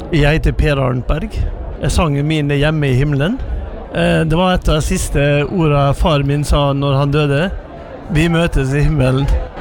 Jeg heter Per Arnberg. Sangen min er hjemme i himmelen. Det var et av de siste ordene far min sa når han døde. Vi møtes i himmelen.